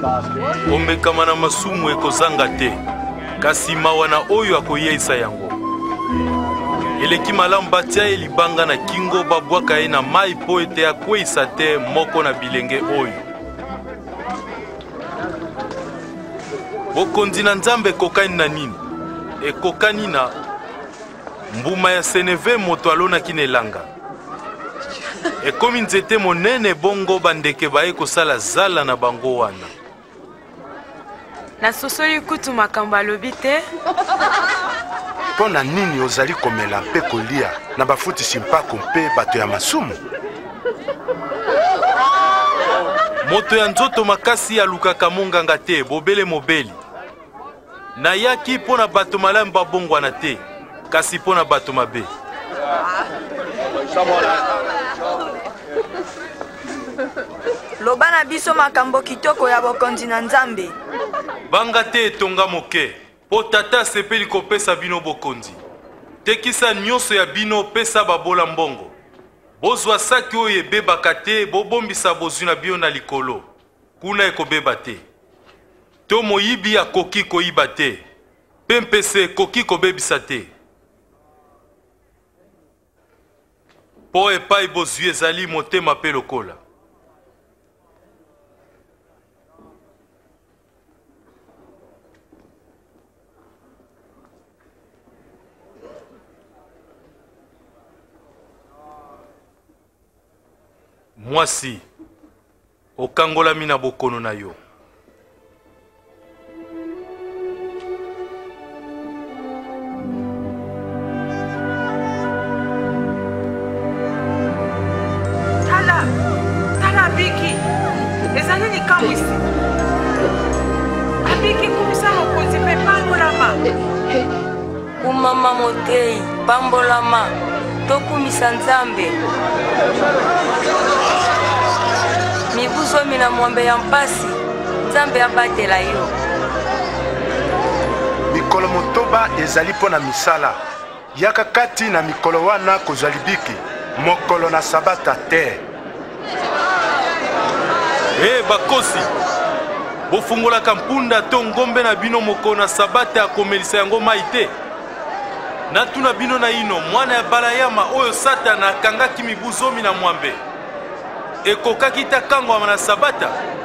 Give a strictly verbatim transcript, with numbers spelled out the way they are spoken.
Omekama na masumu ekozanga te, kasi mawa na oyo akoyeisa yango. Eleki malamu batia ye libanga na kingo babwaka ye na mai po ete akweisa te moko na bilenge oyo. Bokonzi na Nzambe ekokani na nini? Ekokani na mbuma ya seneve moto alonaki na elanga. Ekomi nzete monene bongo bandeke baye kosala zala na bango wana. Na sosoli kutu makambo alobi te. Mpo na nini ozali komela mpe kolia na bafutisi mpako mpe bato ya masumu? Moto ya nzoto makasi alukaka monganga te, bobele mobeli. Nayaki mpo na bato malamu babongwana te, kasi mpo na bato mabe. Loba na biso makambo kitoko ya bokonzi na Nzambe. Banga te etonga moke, po tata sepeli kopesa bino bokonzi. Tekisa nyonso ya bino pesa babola mbongo. Bozwa saki oyo ebebaka te, bobombisa bozwi na bino na likolo. Kuna ekobeba te. To moyibi akoki koyiba te, pempese ekoki kobebisa te. Po epai bozwi ezali motema pe lokola. Mwasi, okangolami na bokono na yo. Tala, tala Biki, ezali likambo isi. Abiki kumisa mokonzi pe pambolama. Umama motei, pambolama, tokumisa Nzambe. Mibuzo mina mwambe ya mpasi, Nzambe abatela yo. Mikolo motoba ezali mpo na misala. Yaka kati na mikolo wana kozwa libiki, mokolo na sabata te. Eh bakosi, bofungolaka mpunda to ngombe na bino mokolo na sabata akomelisa yango mai te. Natuna bino na ino mwana ya balayama oyo Satana akangaki mibu zomi na mwambe. Ekokaki ta kangwama na sabata.